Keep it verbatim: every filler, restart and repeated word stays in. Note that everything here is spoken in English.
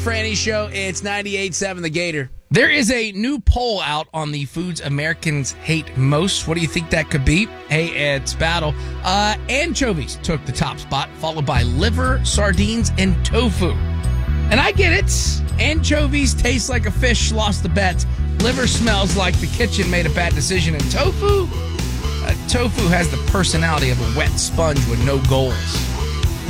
Franny Show. It's ninety-eight point seven The Gator. There is a new poll out on the foods Americans hate most. What do you think that could be? Hey, it's battle. Uh, anchovies took the top spot, followed by liver, sardines, and tofu. And I get it. Anchovies taste like a fish lost the bet. Liver smells like the kitchen made a bad decision. And tofu? Uh, tofu has the personality of a wet sponge with no goals.